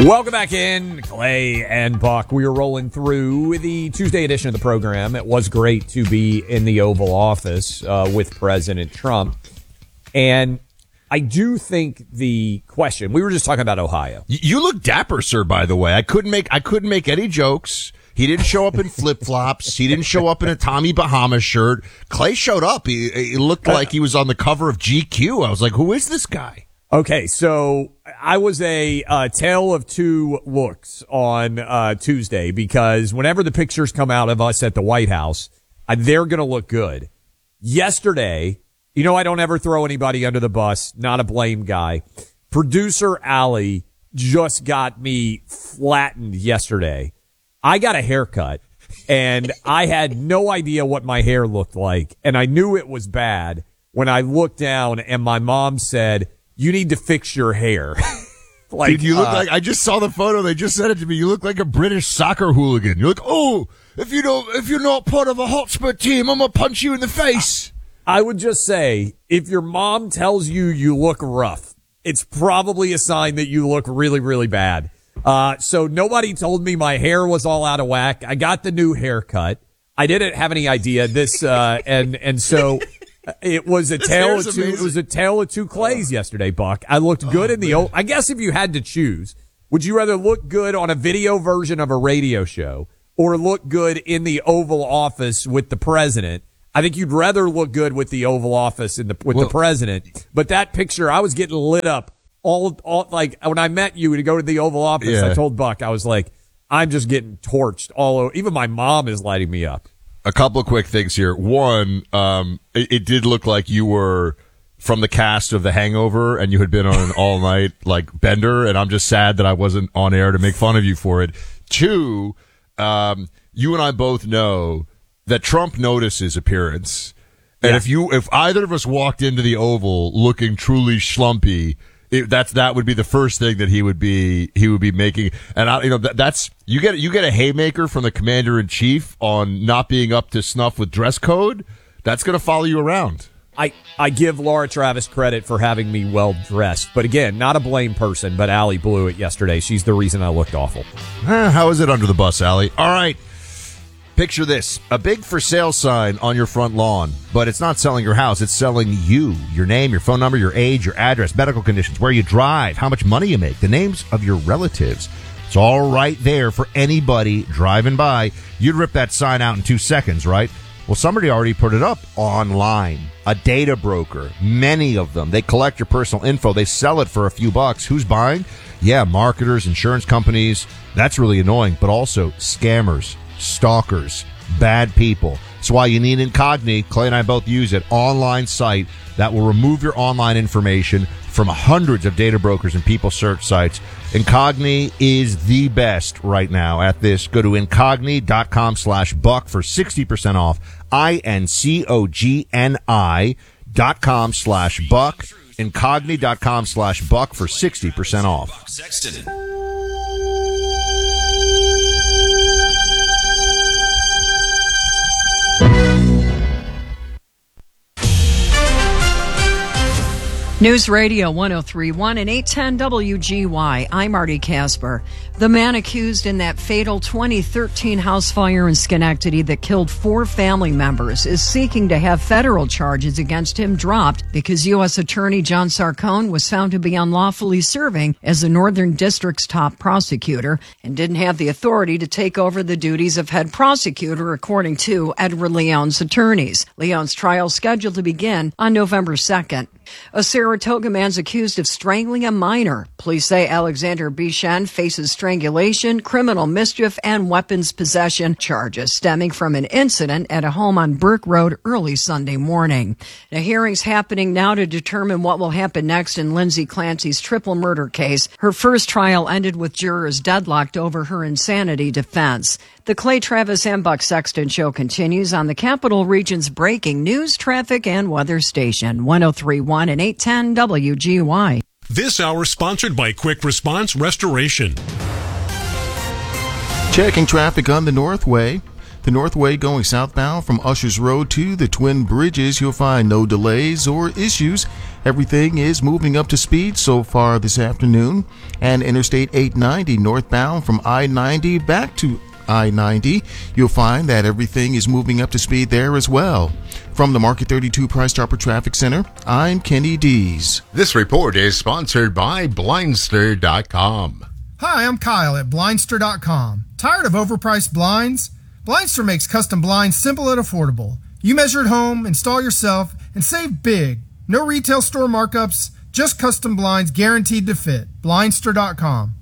Welcome back in, Clay and Buck. We are rolling through the Tuesday edition of the program. It was great to be in the Oval Office with President Trump. And I do think the question, we were just talking about Ohio. You look dapper, sir, by the way. I couldn't make any jokes. He didn't show up in flip-flops. He didn't show up in a Tommy Bahama shirt. Clay showed up. He looked like he was on the cover of GQ. I was like, who is this guy? Okay, so I was a tale of two looks on Tuesday because whenever the pictures come out of us at the White House, they're going to look good. Yesterday, you know I don't ever throw anybody under the bus, not a blame guy. Producer Allie just got me flattened yesterday. I got a haircut, and I had no idea what my hair looked like, and I knew it was bad when I looked down and my mom said, "You need to fix your hair." Like, dude, you look like, I just saw the photo. They just sent it to me. You look like a British soccer hooligan. You're like, oh, if you're not part of a Hotspur team, I'm going to punch you in the face. I would just say, if your mom tells you you look rough, it's probably a sign that you look really, really bad. So nobody told me my hair was all out of whack. I got the new haircut. I didn't have any idea this, and so it was a tale of two. It was a tale of two Clays yesterday, Buck. I looked good in the. I guess if you had to choose, would you rather look good on a video version of a radio show or look good in the Oval Office with the president? I think you'd rather look good with the Oval Office with the president. But that picture, I was getting lit up all like when I met you to go to the Oval Office. Yeah. I told Buck, I was like, I'm just getting torched all over. Even my mom is lighting me up. A couple of quick things here. One, it did look like you were from the cast of The Hangover and you had been on an all night like bender, and I'm just sad that I wasn't on air to make fun of you for it. Two, you and I both know that Trump notices appearance. And yeah. if either of us walked into the Oval looking truly schlumpy, that would be the first thing that he would be making. And that's you get a haymaker from the commander in chief on not being up to snuff with dress code. That's going to follow you around. I give Laura Travis credit for having me well dressed, but again, not a blame person. But Allie blew it yesterday. She's the reason I looked awful. How is it under the bus, Allie? All right. Picture this, a big for sale sign on your front lawn, but it's not selling your house, it's selling you, your name, your phone number, your age, your address, medical conditions, where you drive, how much money you make, the names of your relatives. It's all right there for anybody driving by. You'd rip that sign out in 2 seconds, right? Well, somebody already put it up online. A data broker, many of them. They collect your personal info. They sell it for a few bucks. Who's buying? Yeah, marketers, insurance companies. That's really annoying, but also scammers. Stalkers, bad people. That's why you need Incogni. Clay and I both use it. Online site that will remove your online information from hundreds of data brokers and people search sites. Incogni is the best right now at this. Go to incogni.com/buck for 60% off. INCOGNI.com/buck. Incogni.com/buck for 60% off. News Radio 103.1 and 810 WGY. I'm Marty Casper. The man accused in that fatal 2013 house fire in Schenectady that killed 4 family members is seeking to have federal charges against him dropped because U.S. Attorney John Sarcone was found to be unlawfully serving as the Northern District's top prosecutor and didn't have the authority to take over the duties of head prosecutor, according to Edward Leon's attorneys. Leon's trial is scheduled to begin on November 2nd. A Saratoga man's accused of strangling a minor. Police say Alexander Bichon faces strangulation, criminal mischief, and weapons possession charges stemming from an incident at a home on Burke Road early Sunday morning. The hearing's happening now to determine what will happen next in Lindsay Clancy's triple murder case. Her first trial ended with jurors deadlocked over her insanity defense. The Clay Travis and Buck Sexton Show continues on the Capital Region's breaking news, traffic, and weather station, 103.1 and 810 WGY. This hour sponsored by Quick Response Restoration. Checking traffic on the Northway. The Northway going southbound from Ushers Road to the Twin Bridges, you'll find no delays or issues. Everything is moving up to speed so far this afternoon, and Interstate 890 northbound from I-90 back to I-90, you'll find that everything is moving up to speed there as well. From the Market 32 Price Chopper Traffic Center, I'm Kenny Dees. This report is sponsored by Blindster.com. Hi, I'm Kyle at Blindster.com. Tired of overpriced blinds? Blindster makes custom blinds simple and affordable. You measure at home, install yourself, and save big. No retail store markups, just custom blinds guaranteed to fit. Blindster.com.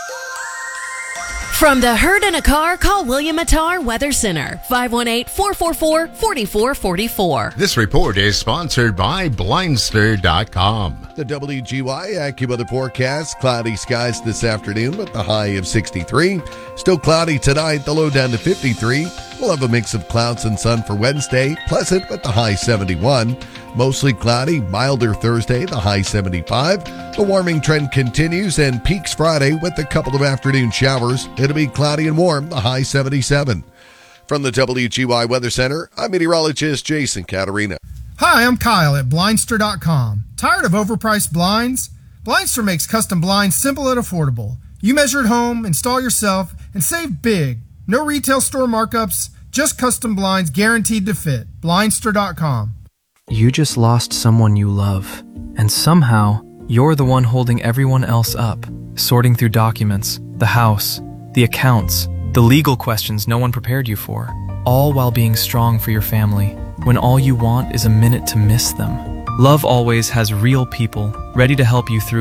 From the hurt in a car, call William Attar Weather Center, 518-444-4444. This report is sponsored by Blindster.com. The WGY AccuWeather forecast, cloudy skies this afternoon with the high of 63. Still cloudy tonight, the low down to 53. We'll have a mix of clouds and sun for Wednesday, pleasant with the high 71. Mostly cloudy, milder Thursday, the high 75. The warming trend continues and peaks Friday with a couple of afternoon showers. It'll be cloudy and warm, the high 77. From the WGY Weather Center, I'm meteorologist Jason Caterina. Hi, I'm Kyle at Blindster.com. Tired of overpriced blinds? Blindster makes custom blinds simple and affordable. You measure at home, install yourself, and save big. No retail store markups, just custom blinds guaranteed to fit. Blindster.com. You just lost someone you love, and somehow you're the one holding everyone else up, sorting through documents, the house, the accounts, the legal questions no one prepared you for, all while being strong for your family, when all you want is a minute to miss them. Love Always has real people ready to help you through